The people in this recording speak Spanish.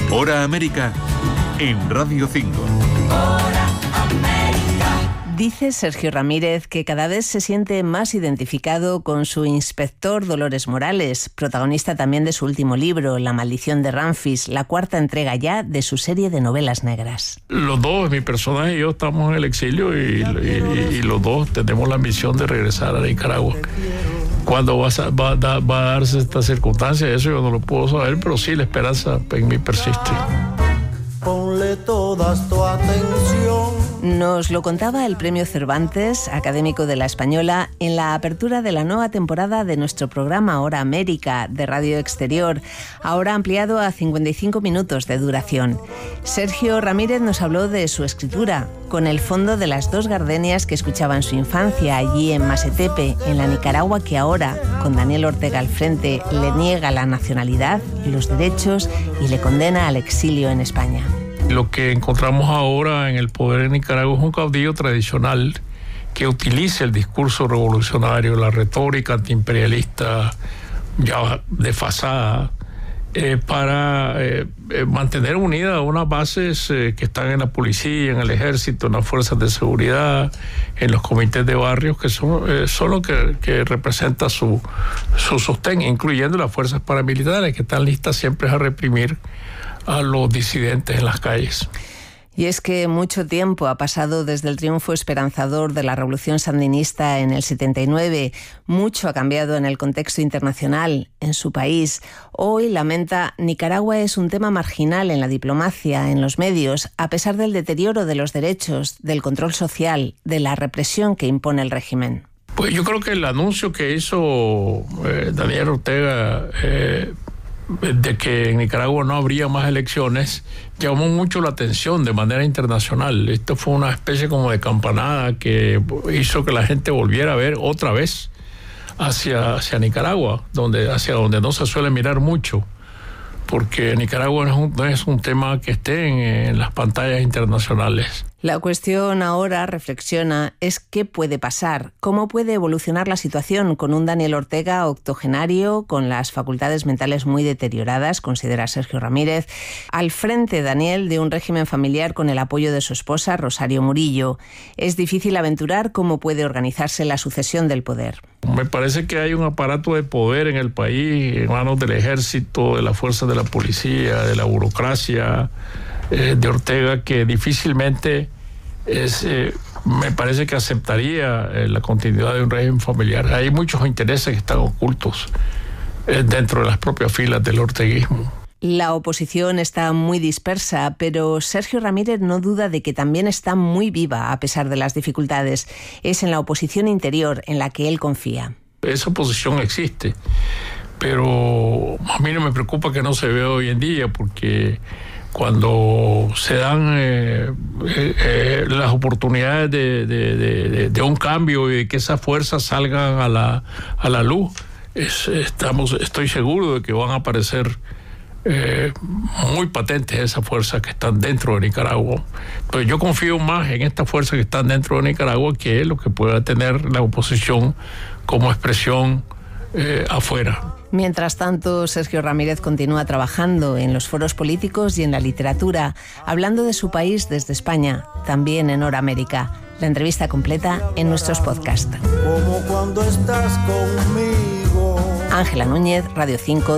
Hora América en Radio 5. Dice Sergio Ramírez que cada vez se siente más identificado con su inspector Dolores Morales, protagonista también de su último libro, La maldición de Ramfis, la cuarta entrega ya de su serie de novelas negras. Los dos, mi personaje y yo, estamos en el exilio y los dos tenemos la misión de regresar a Nicaragua. ¿Cuándo va a darse esta circunstancia? Eso yo no lo puedo saber, pero sí, la esperanza en mí persiste. Ponle toda tu atención. Nos lo contaba el Premio Cervantes, académico de La Española, en la apertura de la nueva temporada de nuestro programa Hora América de Radio Exterior, ahora ampliado a 55 minutos de duración. Sergio Ramírez nos habló de su escritura, con el fondo de las dos gardenias que escuchaba en su infancia allí en Masetepe, en la Nicaragua que ahora, con Daniel Ortega al frente, le niega la nacionalidad y los derechos y le condena al exilio en España. Lo que encontramos ahora en el poder en Nicaragua es un caudillo tradicional que utiliza el discurso revolucionario, la retórica antiimperialista ya desfasada, para mantener unidas unas bases que están en la policía, en el ejército, en las fuerzas de seguridad, en los comités de barrios, que son lo que representa su sostén, incluyendo las fuerzas paramilitares, que están listas siempre a reprimir a los disidentes en las calles. Y es que mucho tiempo ha pasado desde el triunfo esperanzador de la revolución sandinista en el 79. Mucho ha cambiado en el contexto internacional, en su país. Hoy, lamenta, Nicaragua es un tema marginal en la diplomacia, en los medios, a pesar del deterioro de los derechos, del control social, de la represión que impone el régimen. Pues yo creo que el anuncio que hizo Daniel Ortega de que en Nicaragua no habría más elecciones llamó mucho la atención de manera internacional. Esto fue una especie como de campanada que hizo que la gente volviera a ver otra vez hacia Nicaragua, hacia donde no se suele mirar mucho, porque Nicaragua no es un tema que esté en las pantallas internacionales. La cuestión ahora, reflexiona, es qué puede pasar, cómo puede evolucionar la situación con un Daniel Ortega octogenario, con las facultades mentales muy deterioradas, considera Sergio Ramírez, al frente, Daniel, de un régimen familiar con el apoyo de su esposa, Rosario Murillo. Es difícil aventurar cómo puede organizarse la sucesión del poder. Me parece que hay un aparato de poder en el país, en manos del ejército, de las fuerzas de la policía, de la burocracia de Ortega, que difícilmente me parece que aceptaría la continuidad de un régimen familiar. Hay muchos intereses que están ocultos dentro de las propias filas del orteguismo. La oposición está muy dispersa, pero Sergio Ramírez no duda de que también está muy viva a pesar de las dificultades. Es en la oposición interior en la que él confía. Esa oposición existe, pero a mí no me preocupa que no se vea hoy en día, porque cuando se dan las oportunidades de un cambio y de que esas fuerzas salgan a la luz, estoy seguro de que van a aparecer muy patentes esas fuerzas que están dentro de Nicaragua. Entonces yo confío más en estas fuerzas que están dentro de Nicaragua que lo que pueda tener la oposición como expresión afuera. Mientras tanto, Sergio Ramírez continúa trabajando en los foros políticos y en la literatura, hablando de su país desde España, también en Hora América. La entrevista completa en nuestros podcasts. Como cuando estás conmigo. Ángela Núñez, Radio 5.